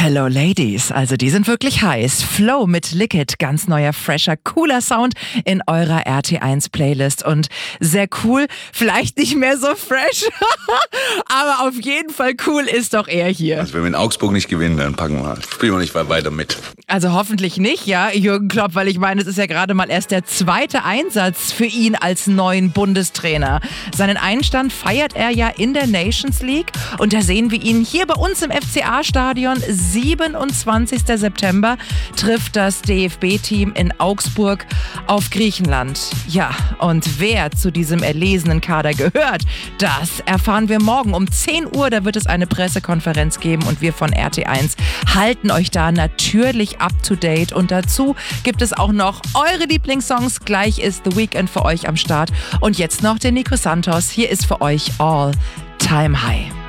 Hello Ladies, also die sind wirklich heiß. Flow mit Liquid, ganz neuer, fresher, cooler Sound in eurer RT1 Playlist und sehr cool, vielleicht nicht mehr so fresh, aber auf jeden Fall cool ist doch er hier. Also wenn wir in Augsburg nicht gewinnen, dann spielen wir nicht weiter mit. Also hoffentlich nicht, ja, Jürgen Klopp, weil ich meine, es ist ja gerade mal erst der zweite Einsatz für ihn als neuen Bundestrainer. Seinen Einstand feiert er ja in der Nations League und da sehen wir ihn hier bei uns im FCA-Stadion. 27. September trifft das DFB-Team in Augsburg auf Griechenland. Ja, und wer zu diesem erlesenen Kader gehört, das erfahren wir morgen um 10 Uhr. Da wird es eine Pressekonferenz geben und wir von RT1 halten euch da natürlich up to date. Und dazu gibt es auch noch eure Lieblingssongs. Gleich ist The Weeknd für euch am Start. Und jetzt noch der Nico Santos. Hier ist für euch All Time High.